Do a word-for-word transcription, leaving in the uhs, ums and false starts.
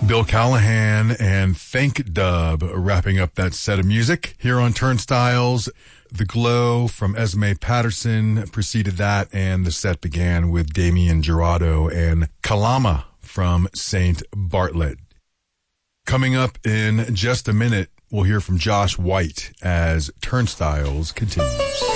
Bill Callahan and Thank Dub wrapping up that set of music here on Turnstiles. The Glow from Esme Patterson preceded that, and the set began with Damien Jurado and Kalama from Saint Bartlett. Coming up in just a minute, we'll hear from Josh White as Turnstiles continues.